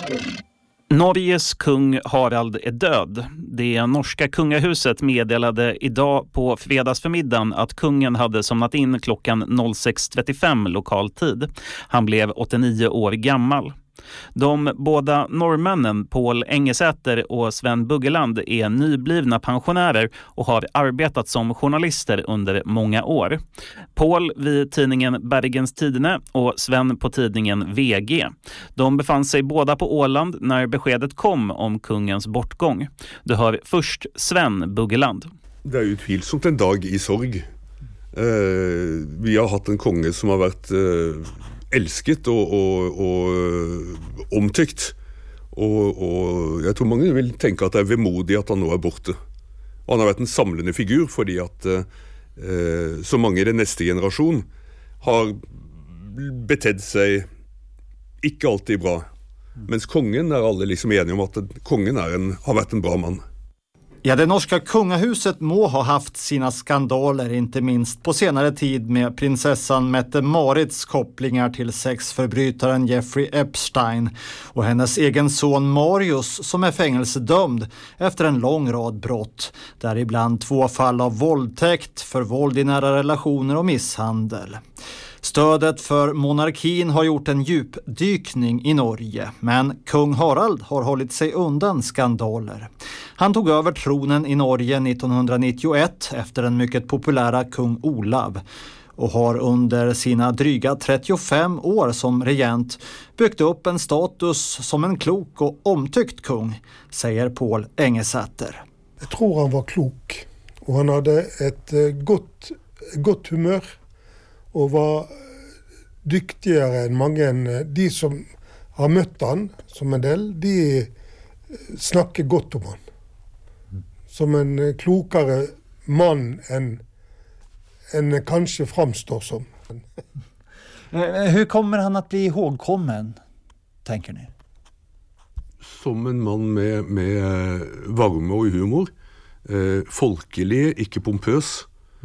Norges kung Harald är död. Det norska kungahuset meddelade idag på fredagsförmiddagen att kungen hade somnat in klockan 06:35 lokal tid. Han blev 89 år gammal. De båda norrmännen Paul Engesäter och Sven Buggeland är nyblivna pensionärer och har arbetat som journalister under många år. Paul vid tidningen Bergens Tidende och Sven på tidningen VG. De befann sig båda på Åland när beskedet kom om kungens bortgång. Du hör först Sven Buggeland. Det är utvilsomt en dag i sorg. Vi har hatt en konge som har vært elsket og omtykt. Og jeg tror mange vil tenke at det er vemodig at han nå er borte. Og han har vært en samlende figur, fordi at så mange i den neste generasjon har betedd seg ikke alltid bra. Mens kongen er alle liksom enige om at kongen har vært en bra mann. Ja, det norska kungahuset må ha haft sina skandaler, inte minst på senare tid med prinsessan Mette-Marits kopplingar till sexförbrytaren Jeffrey Epstein och hennes egen son Marius som är fängelsedömd efter en lång rad brott, däribland 2 fall av våldtäkt, för våld i nära relationer och misshandel. Stödet för monarkin har gjort en djupdykning i Norge, men kung Harald har hållit sig undan skandaler. Han tog över tronen i Norge 1991 efter den mycket populära kung Olav och har under sina dryga 35 år som regent byggt upp en status som en klok och omtyckt kung, säger Paul Engesäter. Jag tror han var klok och han hade ett gott humör og var dyktigere enn mange. De som har møtt han som en del, de snakker godt om han. Som en klokere mann enn kanskje framstår som. Hur kommer han att bli ihågkommen, tänker ni? Som en mann med varme og humor. Folkelig, ikke pompøs.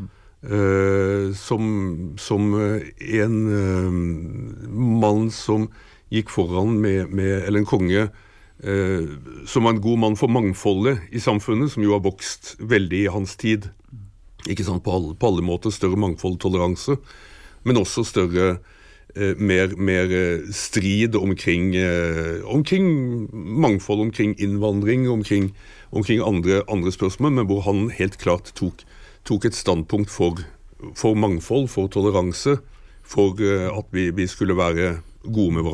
Som en mann som gikk foran eller en konge som var en god mann for mangfoldet i samfunnet, som jo har vokst veldig i hans tid. Ikke sant, på alle måter større mangfold, toleranse, men også større, mer strid omkring mangfold, omkring innvandring, omkring andre spørsmål, men hvor han helt klart tok et standpunkt for mangfold, for toleranse, for at vi skulle være gode med hverandre.